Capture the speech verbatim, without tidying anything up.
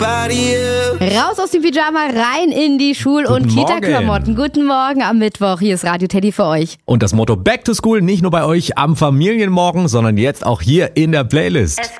Raus aus dem Pyjama, rein in die Schul- und Guten Kita-Klamotten. Guten Morgen am Mittwoch. Hier ist Radio Teddy für euch. Und das Motto Back to School nicht nur bei euch am Familienmorgen, sondern jetzt auch hier in der Playlist. Es